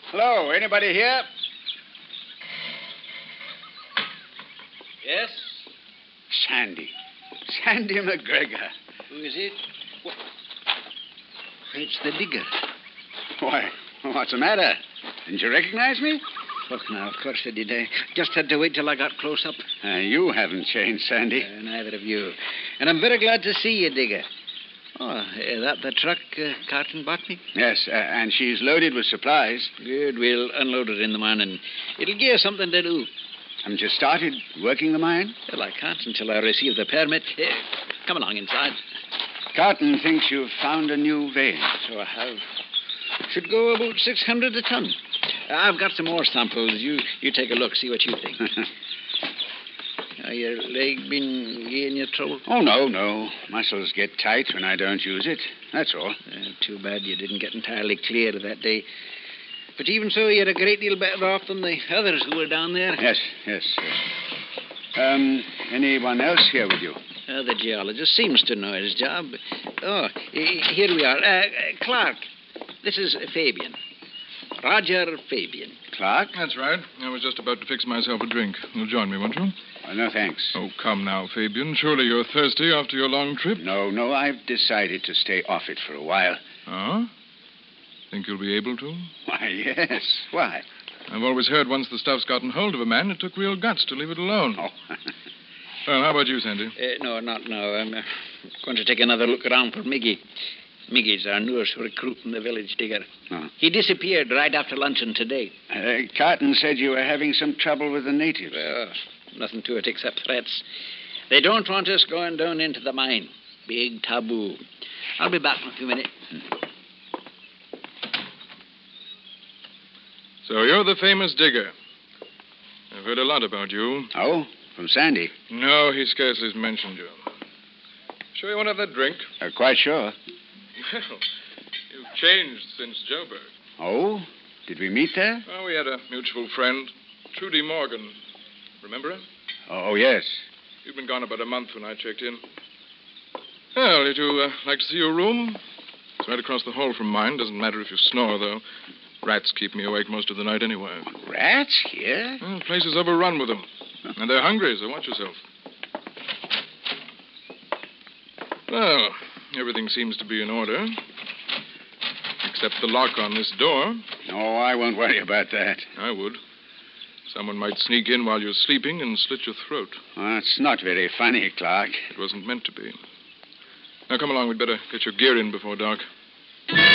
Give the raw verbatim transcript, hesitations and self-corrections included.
Hello, anybody here? Yes? Sandy. Sandy McGregor. Who is it? What? It's the digger. Why, what's the matter? Didn't you recognize me? Look now, of course I did. I just had to wait till I got close up. Uh, you haven't changed, Sandy. Uh, neither of you. And I'm very glad to see you, digger. Oh, is that the truck uh, Carton bought me? Yes, uh, and she's loaded with supplies. Good. We'll unload it in the morning. It'll give us something to do. Haven't you started working the mine? Well, I can't until I receive the permit. Uh, come along inside. Carton thinks you've found a new vein. So I have. Should go about six hundred a ton. I've got some more samples. You you take a look, see what you think. Now, your leg been giving you trouble? Oh, no, no. Muscles get tight when I don't use it. That's all. Uh, too bad you didn't get entirely clear that day. But even so, you're a great deal better off than the others who were down there. Yes, yes, yes. Um, anyone else here with you? Uh, the geologist seems to know his job. Oh, here we are. Uh, Clark, this is Fabian. Roger Fabian. Clark? That's right. I was just about to fix myself a drink. You'll join me, won't you? Oh, no, thanks. Oh, come now, Fabian. Surely you're thirsty after your long trip? No, no, I've decided to stay off it for a while. Oh? Think you'll be able to? Why, yes. Why? I've always heard once the stuff's gotten hold of a man, it took real guts to leave it alone. Oh. Well, how about you, Sandy? Uh, no, not now. I'm uh, going to take another look around for Miggy. Miggy's our newest recruit in the village, digger. Oh. He disappeared right after luncheon today. Uh, Carton said you were having some trouble with the natives. Well, nothing to it except threats. They don't want us going down into the mine. Big taboo. I'll be back in a few minutes. So you're the famous digger. I've heard a lot about you. Oh? From Sandy? No, he scarcely mentioned you. Sure you want to have that drink? Uh, quite sure. Well, you've changed since Joburg. Oh? Did we meet there? Oh, we had a mutual friend, Trudy Morgan. Remember her? Oh, yes. You'd been gone about a month when I checked in. Well, would you uh, like to see your room? It's right across the hall from mine. Doesn't matter if you snore, though. Rats keep me awake most of the night anyway. Rats here? Well, the place is overrun with them. And they're hungry, so watch yourself. Well, everything seems to be in order. Except the lock on this door. Oh, I won't worry about that. I would. Someone might sneak in while you're sleeping and slit your throat. Well, it's not very funny, Clark. It wasn't meant to be. Now, come along. We'd better get your gear in before dark.